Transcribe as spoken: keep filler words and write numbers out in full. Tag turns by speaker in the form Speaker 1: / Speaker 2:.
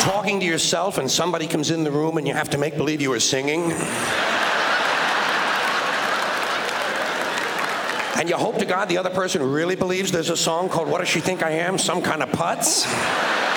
Speaker 1: talking to yourself and somebody comes in the room and you have to make believe you were singing? And you hope to God the other person really believes there's a song called What Does She Think I Am? Some kind of putz?